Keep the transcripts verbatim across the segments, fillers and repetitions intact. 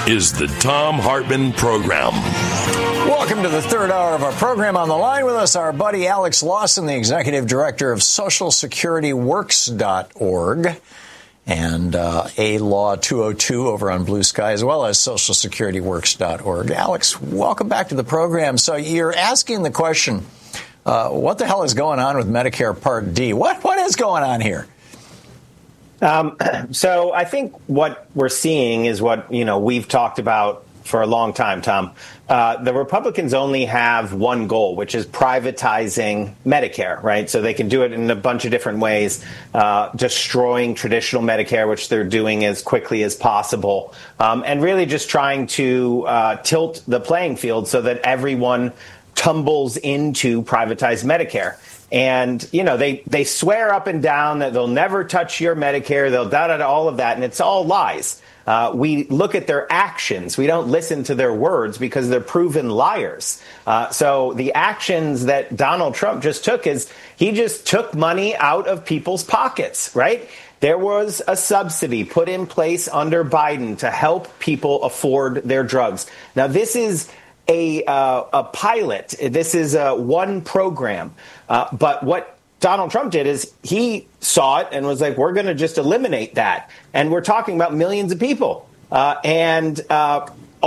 is the Thom Hartmann Program. Welcome to the third hour of our program. On the line with us, our buddy Alex Lawson, the executive director of Social Security Works dot org and uh, A Law two oh two over on Blue Sky, as well as Social Security Works dot org. Alex, welcome back to the program. So you're asking the question, uh, what the hell is going on with Medicare Part D? What What is going on here? Um, so I think what we're seeing is what, you know, we've talked about for a long time, Tom. Uh, the Republicans only have one goal, which is privatizing Medicare, right? So they can do it in a bunch of different ways, uh, destroying traditional Medicare, which they're doing as quickly as possible, um, and really just trying to uh, tilt the playing field so that everyone tumbles into privatized Medicare. And, you know, they, they swear up and down that they'll never touch your Medicare. They'll da da da all of that. And it's all lies. Uh, we look at their actions. We don't listen to their words because they're proven liars. Uh, so the actions that Donald Trump just took is he just took money out of people's pockets, right? There was a subsidy put in place under Biden to help people afford their drugs. Now, this is a, uh, a pilot. This is a one program. Uh, but what Donald Trump did is he saw it and was like, we're going to just eliminate that. And we're talking about millions of people. Uh, and uh,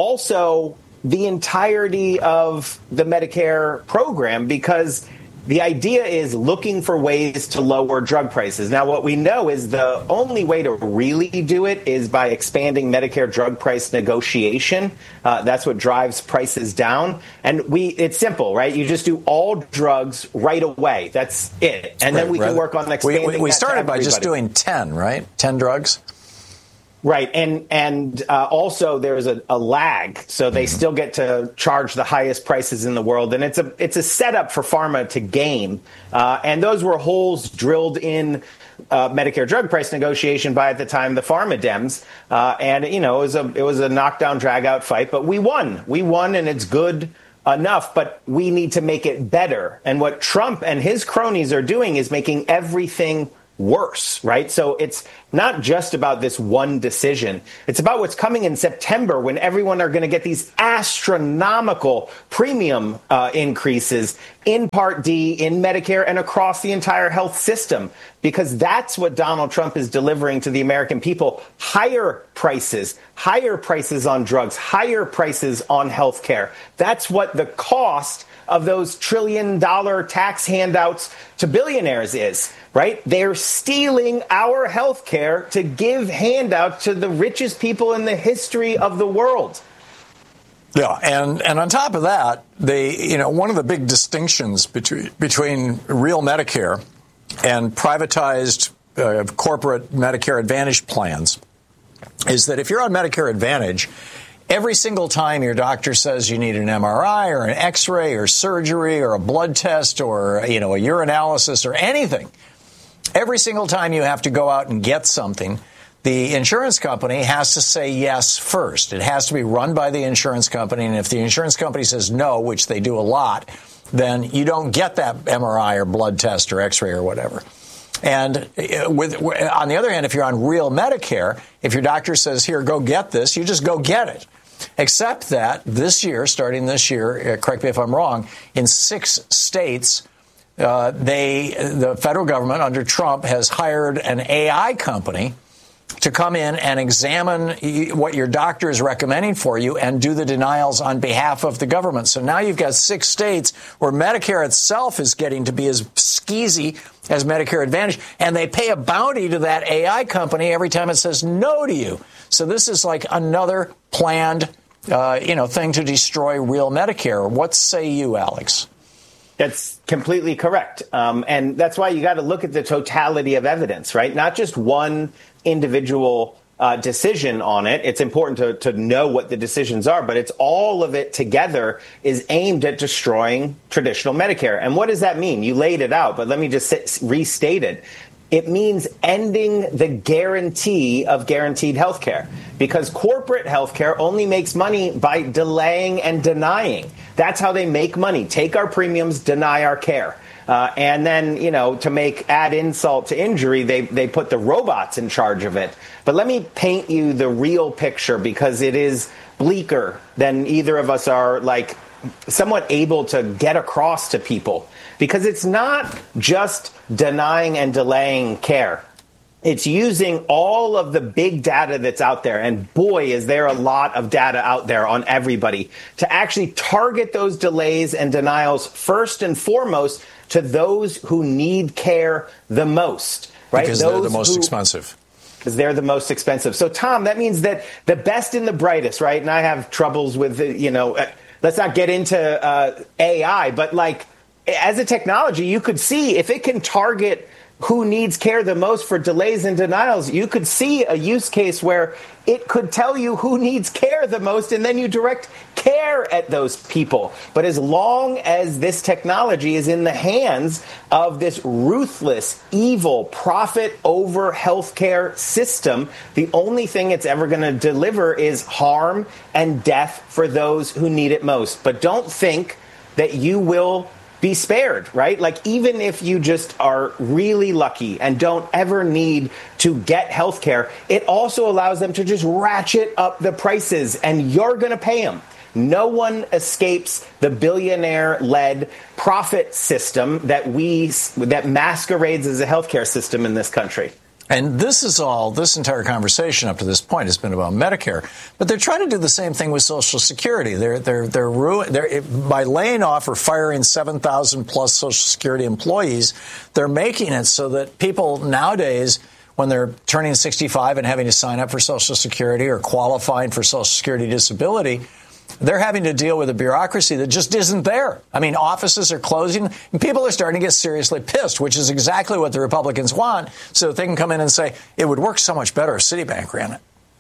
also the entirety of the Medicare program, because the idea is looking for ways to lower drug prices. Now, what we know is the only way to really do it is by expanding Medicare drug price negotiation. Uh, that's what drives prices down. And we it's simple, right? You just do all drugs right away. That's it. And right, then we right. can work on expanding We, we, we that started to by just everybody. doing ten, right? ten drugs? Right. And and uh, also there's a, a lag. So they mm-hmm. still get to charge the highest prices in the world. And it's a it's a setup for pharma to game. Uh, and those were holes drilled in uh, Medicare drug price negotiation by, at the time, the pharma Dems. Uh, and, you know, it was a it was a knockdown, drag out fight. But we won. We won, and it's good enough. But we need to make it better. And what Trump and his cronies are doing is making everything worse, right? So it's not just about this one decision. It's about what's coming in September, when everyone are going to get these astronomical premium uh, increases in Part D, in Medicare, and across the entire health system, because that's what Donald Trump is delivering to the American people. Higher prices, higher prices on drugs, higher prices on health care. That's what the cost of those trillion dollar tax handouts to billionaires is, right? They're stealing our health care to give handouts to the richest people in the history of the world. Yeah, and, and on top of that, they, you know, one of the big distinctions between between real Medicare and privatized uh, corporate Medicare Advantage plans is that if you're on Medicare Advantage, every single time your doctor says you need an M R I or an X-ray or surgery or a blood test or, you know, a urinalysis or anything, every single time you have to go out and get something, the insurance company has to say yes first. It has to be run by the insurance company. And if the insurance company says no, which they do a lot, then you don't get that M R I or blood test or X-ray or whatever. And with, on the other hand, if you're on real Medicare, if your doctor says, here, go get this, you just go get it. Except that this year, starting this year, correct me if I'm wrong, in six states, uh, they, the federal government under Trump has hired an A I company to come in and examine what your doctor is recommending for you and do the denials on behalf of the government. So now you've got six states where Medicare itself is getting to be as skeezy as Medicare Advantage, and they pay a bounty to that A I company every time it says no to you. So this is like another planned, uh, you know, thing to destroy real Medicare. What say you, Alex? That's completely correct. Um, and that's why you got to look at the totality of evidence, right? Not just one individual uh, decision on it. It's important to, to know what the decisions are, but it's all of it together is aimed at destroying traditional Medicare. And what does that mean? You laid it out, but let me just sit, restate it. It means ending the guarantee of guaranteed health care, because corporate health care only makes money by delaying and denying. That's how they make money. Take our premiums, deny our care. Uh, and then, you know, to make add insult to injury, they, they put the robots in charge of it. But let me paint you the real picture, because it is bleaker than either of us are, like, somewhat able to get across to people. Because it's not just denying and delaying care. It's using all of the big data that's out there, and boy, is there a lot of data out there on everybody, to actually target those delays and denials first and foremost to those who need care the most, right? Because those they're the most who, expensive. Because they're the most expensive. So, Tom, that means that the best and the brightest, right? And I have troubles with, you know, uh, let's not get into uh, A I, but like as a technology, you could see if it can target who needs care the most for delays and denials, you could see a use case where it could tell you who needs care the most, and then you direct care at those people. But as long as this technology is in the hands of this ruthless, evil, profit over healthcare system, the only thing it's ever going to deliver is harm and death for those who need it most. But don't think that you will be spared, right? Like, even if you just are really lucky and don't ever need to get health care, it also allows them to just ratchet up the prices, and you're going to pay them. No one escapes the billionaire-led profit system that we that masquerades as a healthcare system in this country. And this is all, this entire conversation up to this point has been about Medicare. But they're trying to do the same thing with Social Security. They're, they're, they're, ruin, they're by laying off or firing seven thousand plus Social Security employees, they're making it so that people nowadays, when they're turning sixty-five and having to sign up for Social Security or qualifying for Social Security disability, they're having to deal with a bureaucracy that just isn't there. I mean, offices are closing, and people are starting to get seriously pissed, which is exactly what the Republicans want, so that they can come in and say, it would work so much better if Citibank ran it.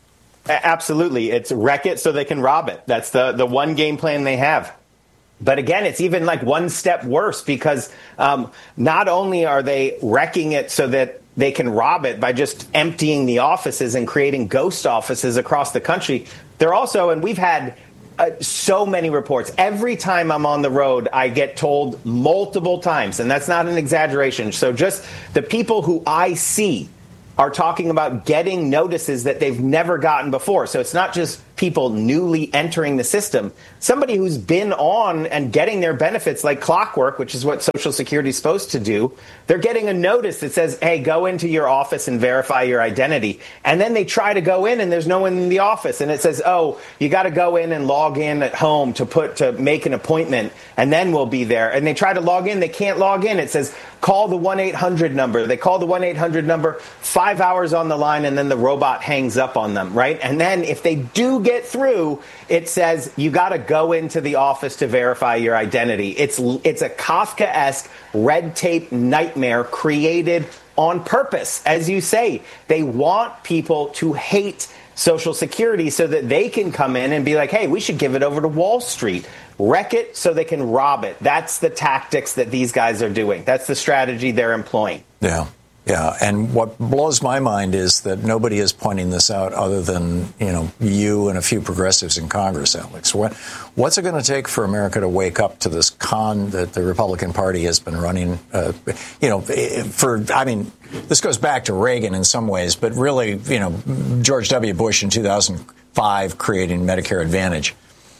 Absolutely. It's wreck it so they can rob it. That's the, the one game plan they have. But again, it's even like one step worse, because um, not only are they wrecking it so that they can rob it by just emptying the offices and creating ghost offices across the country, they're also, and we've had Uh, so many reports. Every time I'm on the road, I get told multiple times, and that's not an exaggeration. So just the people who I see are talking about getting notices that they've never gotten before. So it's not just people newly entering the system. Somebody who's been on and getting their benefits like clockwork, which is what Social Security is supposed to do, they're getting a notice that says, hey, go into your office and verify your identity. And then they try to go in and there's no one in the office. And it says, oh, you got to go in and log in at home to put to make an appointment, and then we'll be there. And they try to log in. They can't log in. It says, call the one eight hundred number. They call the one eight hundred number, five hours on the line, and then the robot hangs up on them, right? And then if they do get through, it says you got to go into the office to verify your identity. It's it's a Kafkaesque red tape nightmare created on purpose. As you say, they want people to hate Social Security so that they can come in and be like, hey, we should give it over to Wall Street. Wreck it so they can rob it. That's the tactics that these guys are doing. That's the strategy they're employing. Yeah. Yeah. And what blows my mind is that nobody is pointing this out other than, you know, you and a few progressives in Congress, Alex. What, what's it going to take for America to wake up to this con that the Republican Party has been running, uh, you know, for, I mean, this goes back to Reagan in some ways, but really, you know, George W. Bush in two thousand five creating Medicare Advantage.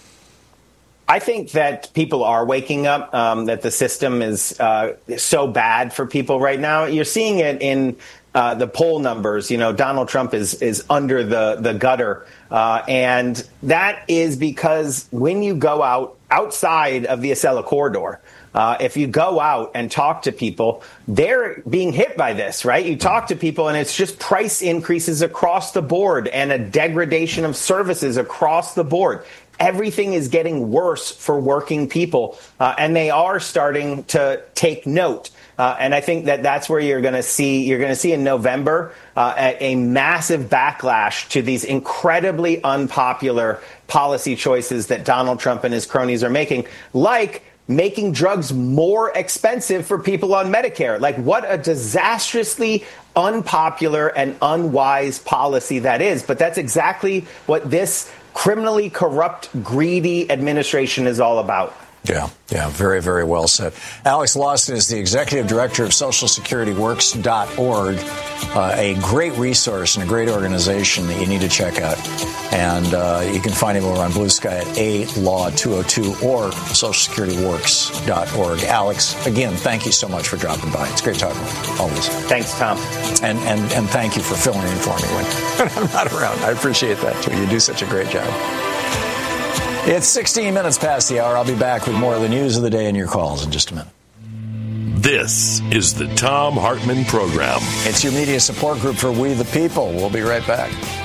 I think that people are waking up, um, that the system is uh, so bad for people right now. You're seeing it in uh, the poll numbers. You know, Donald Trump is is under the, the gutter. Uh, and that is because when you go out outside of the Acela corridor, uh, if you go out and talk to people, they're being hit by this, right? You talk to people and it's just price increases across the board and a degradation of services across the board. Everything is getting worse for working people, uh, and they are starting to take note. Uh, and I think that that's where you're going to see you're going to see in November uh, a, a massive backlash to these incredibly unpopular policy choices that Donald Trump and his cronies are making, like making drugs more expensive for people on Medicare. Like, what a disastrously unpopular and unwise policy that is. But that's exactly what this criminally corrupt, greedy administration is all about. Yeah, yeah, very, very well said. Alex Lawson is the executive director of social security works dot org, uh, a great resource and a great organization that you need to check out. And uh, you can find him over on Blue Sky at A Law two oh two or social security works dot org. Alex, again, thank you so much for dropping by. It's great talking with you, always. Thanks, Tom. And, and, and thank you for filling in for me when I'm not around. I appreciate that, too. You do such a great job. It's sixteen minutes past the hour. I'll be back with more of the news of the day and your calls in just a minute. This is the Thom Hartmann Program. It's your media support group for We the People. We'll be right back.